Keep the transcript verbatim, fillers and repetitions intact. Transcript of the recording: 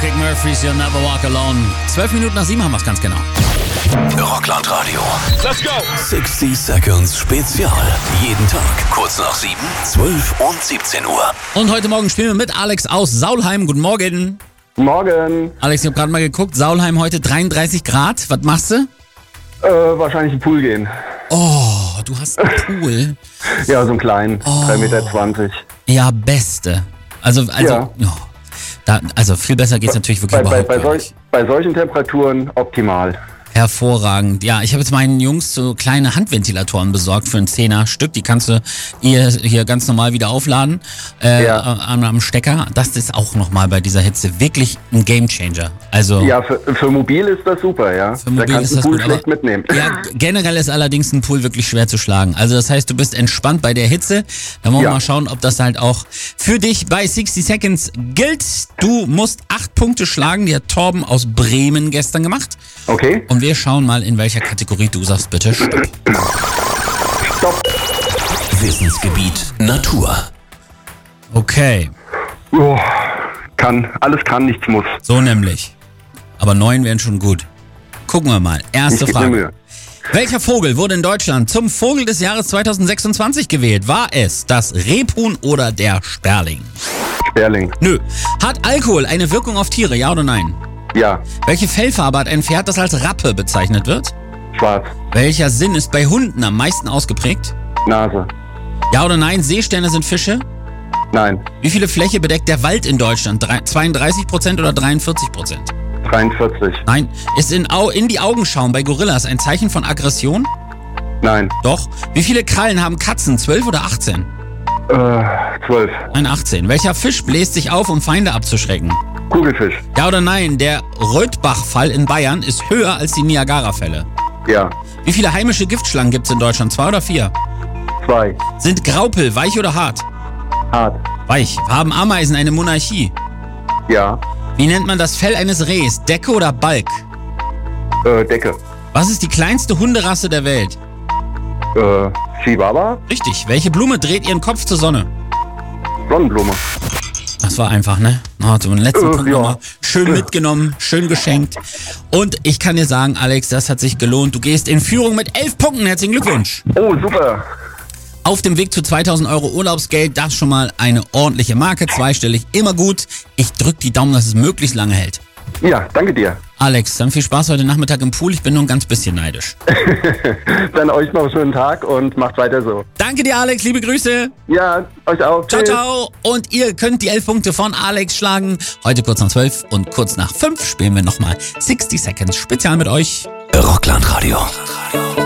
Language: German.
Dropkick Murphys, You'll Never Walk Alone. Zwölf Minuten nach sieben haben wir es ganz genau. Rockland Radio. Let's go! sixty Seconds Spezial. Jeden Tag kurz nach sieben, zwölf und siebzehn Uhr. Und heute Morgen spielen wir mit Alex aus Saulheim. Guten Morgen. Morgen. Alex, ich habe gerade mal geguckt. Saulheim heute dreiunddreißig Grad. Was machst du? Äh, wahrscheinlich in den Pool gehen. Oh, du hast einen Pool. Ja, so einen kleinen. Oh. drei Meter zwanzig. Ja, beste. Also, also, Ja. oh, da, also viel besser geht's natürlich wirklich Bei, bei, überhaupt bei, gar solch, nicht. bei solchen Temperaturen optimal. Hervorragend. Ja, ich habe jetzt meinen Jungs so kleine Handventilatoren besorgt für ein Zehner-Stück. Die kannst du hier, hier ganz normal wieder aufladen äh, Ja. am, am Stecker. Das ist auch nochmal bei dieser Hitze wirklich ein Gamechanger. Also Ja, für, für mobil ist das super, ja. Für mobil da kannst ist du das den Pool gut, aber- schlecht mitnehmen. ja, generell ist allerdings ein Pool wirklich schwer zu schlagen. Also das heißt, du bist entspannt bei der Hitze. Da wollen wir Ja. mal schauen, ob das halt auch für dich bei sixty Seconds gilt. Du musst acht Punkte schlagen. Die hat Torben aus Bremen gestern gemacht. Okay, Und wir schauen mal, in welcher Kategorie du sagst bitte stopp. stopp. Wissensgebiet Natur. Okay, Oh, kann, alles kann, nichts muss. so nämlich. Aber neun wären schon gut. Gucken wir mal. Erste Ich gebe mir Frage. Mühe. Welcher Vogel wurde in Deutschland zum Vogel des Jahres zweitausendsechsundzwanzig gewählt? War es das Rebhuhn oder der Sperling? Sperling. Nö. Hat Alkohol eine Wirkung auf Tiere, ja oder nein? Ja, Welche Fellfarbe hat ein Pferd, das als Rappe bezeichnet wird? schwarz. Welcher Sinn ist bei Hunden am meisten ausgeprägt? Nase. Ja oder nein? Seesterne sind Fische? Nein, Wie viele Fläche bedeckt der Wald in Deutschland? Drei- zweiunddreißig Prozent oder dreiundvierzig Prozent? dreiundvierzig. Nein. Ist in, Au in die Augen schauen bei Gorillas ein Zeichen von Aggression? Nein, Doch. Wie viele Krallen haben Katzen? zwölf oder achtzehn? äh, zwölf. Nein, achtzehn. Welcher Fisch bläst sich auf, um Feinde abzuschrecken? Kugelfisch. Ja oder nein? Der Rötbach-Fall in Bayern ist höher als die Niagara-Fälle. Ja, Wie viele heimische Giftschlangen gibt es in Deutschland? Zwei oder vier? zwei. Sind Graupel weich oder hart? Hart. Weich. Haben Ameisen eine Monarchie? Ja, Wie nennt man das Fell eines Rehs? Decke oder Balk? äh, Decke. Was ist die kleinste Hunderasse der Welt? Äh, Chihuahua. Richtig. Welche Blume dreht ihren Kopf zur Sonne? Sonnenblume. Das war einfach, ne? Oh, zum letzten Äh, Punkt ja. nochmal. Schön mitgenommen, schön geschenkt. Und ich kann dir sagen, Alex, das hat sich gelohnt. Du gehst in Führung mit elf Punkten. Herzlichen Glückwunsch. Oh, super. Auf dem Weg zu zweitausend Euro Urlaubsgeld, das schon mal eine ordentliche Marke, zweistellig, immer gut. Ich drück die Daumen, dass es möglichst lange hält. Ja, danke dir. Alex, dann viel Spaß heute Nachmittag im Pool. Ich bin nur ein ganz bisschen neidisch. Dann euch noch einen schönen Tag und macht weiter so. Danke dir, Alex. Liebe Grüße. Ja, euch auch. Ciao, Tschüss. ciao. Und ihr könnt die elf Punkte von Alex schlagen. Heute kurz nach zwölf und kurz nach fünf spielen wir nochmal sixty Seconds Spezial mit euch. Rockland Radio.